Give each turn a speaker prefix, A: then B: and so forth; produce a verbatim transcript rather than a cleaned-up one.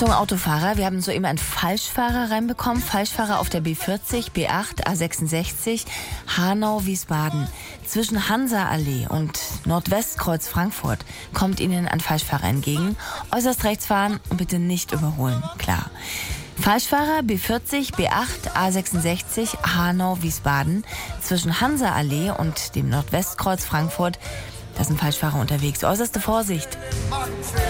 A: Achtung Autofahrer, wir haben soeben einen Falschfahrer reinbekommen. Falschfahrer auf der B vierzig, B acht, A sechsundsechzig, Hanau-Wiesbaden. Zwischen Hansa-Allee und Nordwestkreuz Frankfurt kommt Ihnen ein Falschfahrer entgegen. Äußerst rechts fahren und bitte nicht überholen, klar. Falschfahrer B vierzig, B acht, A sechsundsechzig, Hanau-Wiesbaden. Zwischen Hansa-Allee und dem Nordwestkreuz Frankfurt, da sind Falschfahrer unterwegs. Äußerste Vorsicht.